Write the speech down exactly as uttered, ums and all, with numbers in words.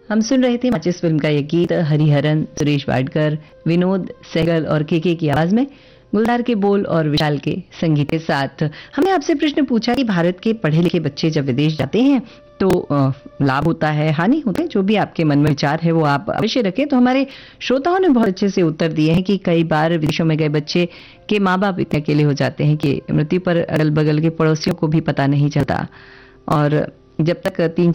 हम सुन रहे थे माचिस फिल्म का ये गीत हरिहरन, सुरेश वाडकर, विनोद सहगल और केके की आवाज में, गुलजार के बोल और विशाल के संगीत के साथ। हमने आपसे प्रश्न पूछा कि भारत के पढ़े लिखे बच्चे जब विदेश जाते हैं तो अ, लाभ होता है, हानि होते है, जो भी आपके मन में विचार है वो आप अवश्य रखें। तो हमारे श्रोताओं ने बहुत अच्छे से उत्तर दिए हैं कि कई बार विदेशों में गए बच्चे के माँ बाप इतने अकेले हो जाते हैं कि मृत्यु पर अगल बगल के पड़ोसियों को भी पता नहीं चलता, और जब तक तीन